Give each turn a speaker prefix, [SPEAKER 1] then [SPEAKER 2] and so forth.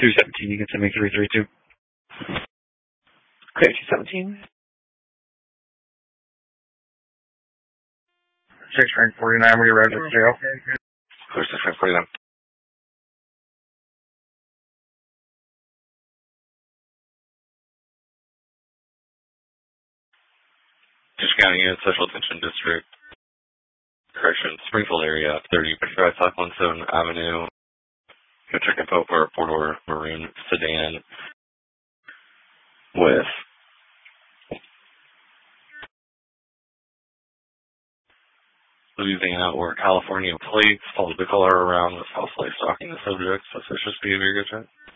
[SPEAKER 1] 217, you can send me 332. Okay, 217. 649, we arrived at jail.
[SPEAKER 2] Clear 649. Fish County Unit Special Attention District. Correction, Springfield area, 30 Drive, South 17 Avenue. Go check info for a four-door maroon sedan with Louisiana or California plates. Follow the color around with falsely stalking the subject. Suspicious behavior. Good check.